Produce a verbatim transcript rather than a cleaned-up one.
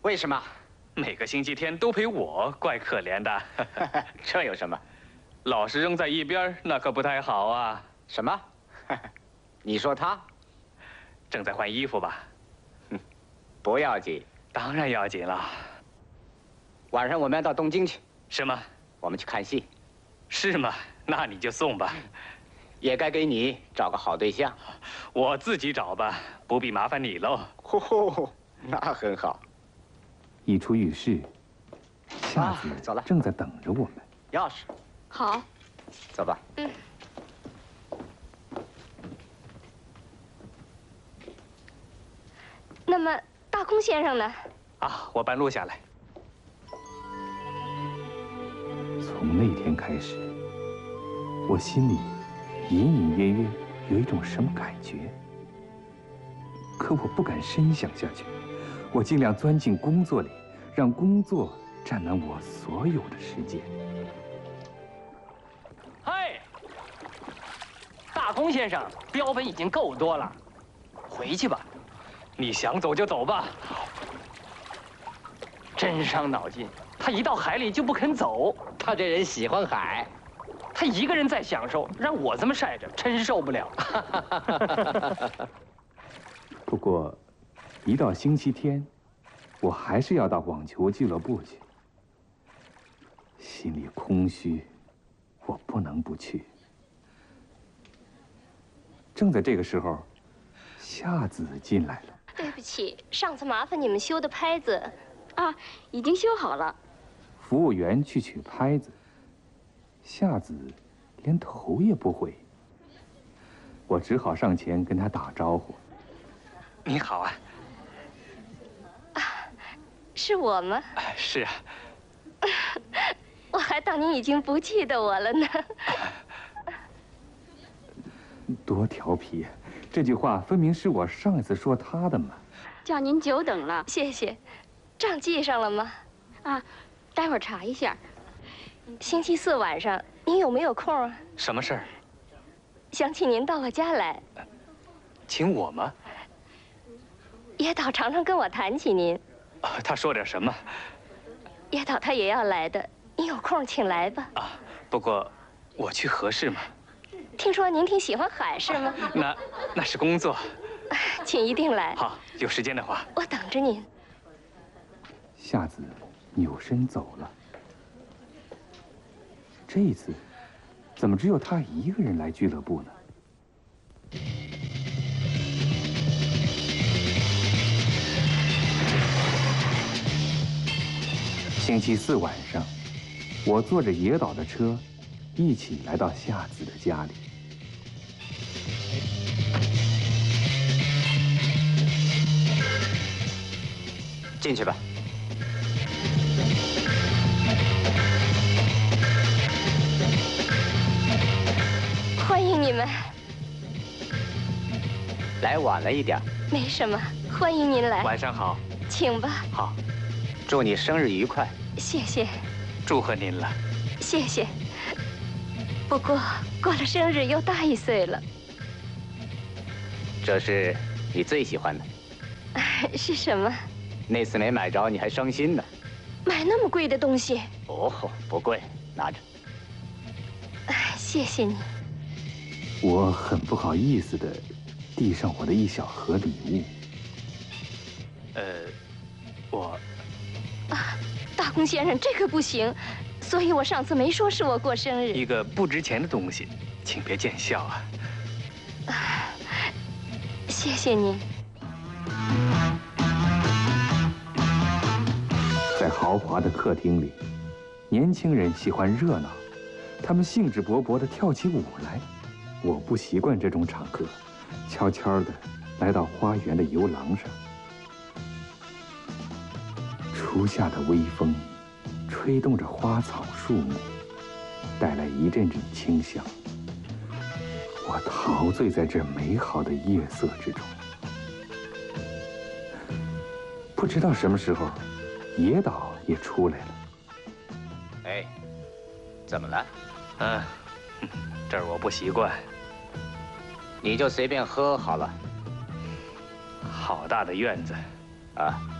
为什么？ 每个星期天都陪我，怪可怜的。 这有什么？ 老是扔在一边，那可不太好啊。 什么？你说他？ 正在换衣服吧？ 哼，不要紧。 当然要紧了。 晚上我们要到东京去。 是吗？ 我们去看戏。 是吗？那你就送吧。 也该给你找个好对象。 我自己找吧，不必麻烦你喽。 呼呼，那很好。 一出浴室，夏子走了， 正在等着我们。 钥匙。 好。 走吧。 嗯。那么大空先生呢？ 啊，我半路下来。 从那天开始，我心里隐隐约约有一种什么感觉，可我不敢深想下去。我尽量钻进工作里，让工作占满我所有的时间。 嗨，大空先生，标本已经够多了，回去吧。 你想走就走吧。 真伤脑筋，他一到海里就不肯走。 他这人喜欢海， 他一个人在享受，让我这么晒着，真受不了。 不过，一到星期天，我还是要到网球俱乐部去。心里空虚，我不能不去。正在这个时候，夏子进来了。 对不起，上次麻烦你们修的拍子， 啊，已经修好了。 服务员去取拍子，夏子连头也不回。我只好上前跟他打招呼。 你好啊。 啊，是我吗？ 是啊。 我还当你已经不记得我了呢。 多调皮！这句话分明是我上一次说他的嘛。 叫您久等了， 谢谢。账记上了吗？ 啊，待会儿查一下。 星期四晚上您有没有空啊？ 什么事儿？ 想请您到我家来。 请我吗？ 野岛常常跟我谈起您。 啊，他说点什么？ 野岛他也要来的，你有空请来吧。 啊，不过我去合适吗？ 听说您挺喜欢海是吗？ 那那是工作。 请一定来。 好，有时间的话， 我等着您。 夏子扭身走了。这一次，怎么只有他一个人来俱乐部呢？星期四晚上，我坐着野岛的车，一起来到夏子的家里。 进去吧。 欢迎你们。 来晚了一点。 没什么，欢迎您来。 晚上好。 请吧。 好。 祝你生日愉快。 谢谢。 祝贺您了。 谢谢。不过过了生日又大一岁了。 这是你最喜欢的。 是什么？ 那次没买着，你还伤心呢。 买那么贵的东西？ 哦，不贵，拿着。 谢谢你。 我很不好意思地递上我的一小盒礼物。 呃，我…… 啊，大空先生，这可不行，所以我上次没说是我过生日。 一个不值钱的东西，请别见笑啊。 啊，谢谢您。 在豪华的客厅里，年轻人喜欢热闹，他们兴致勃勃地跳起舞来。我不习惯这种场合，悄悄地来到花园的游廊上。初夏的微风，吹动着花草树木，带来一阵阵清香。我陶醉在这美好的夜色之中。不知道什么时候，野岛也出来了。 哎，怎么了？ 嗯，这儿我不习惯。 你就随便喝好了。 好大的院子， 啊。